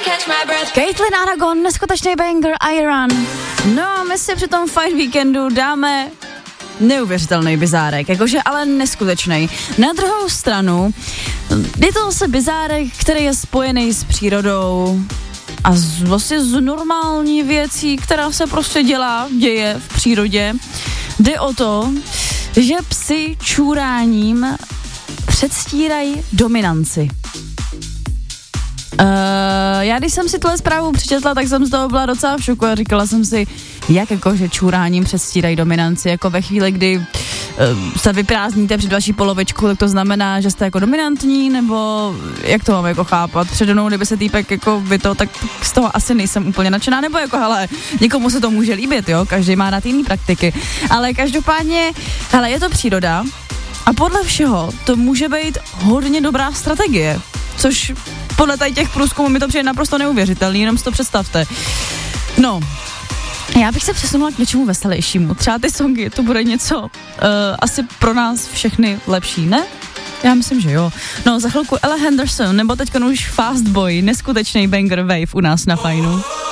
Caitlin Aragon, neskutečný banger Iron. No a my si při tom Fight Weekendu dáme neuvěřitelný bizárek, jakože ale neskutečný. Na druhou stranu je to zase bizárek, který je spojený s přírodou a vlastně z normální věcí, která se prostě děje v přírodě. Jde o to, že psi čůráním předstírají dominanci. Já když jsem si tuhle zprávu přečetla, tak jsem z toho byla docela v šoku a říkala jsem si, jak jako, že čůráním předstírají dominanci, jako ve chvíli, kdy se vyprázdníte před vaší polovičku, tak to znamená, že jste jako dominantní, nebo jak to mám jako chápat? Přede mnou, kdyby se týpek jako vyto, tak z toho asi nejsem úplně nadšená, nebo jako hele, někomu se to může líbit, jo, každý má rád jiný praktiky, ale každopádně, hele, je to příroda a podle všeho to může být hodně dobrá strategie, což podle tady těch průzkumů mi to přijde naprosto neuvěřitelný, jenom si to představte. No, já bych se přesunula k něčemu veselějšímu. Třeba ty songy, to bude něco asi pro nás všechny lepší, ne? Já myslím, že jo. No, za chvilku Ella Henderson, nebo teďka už Fast Boy, neskutečný banger wave u nás na Fajnu.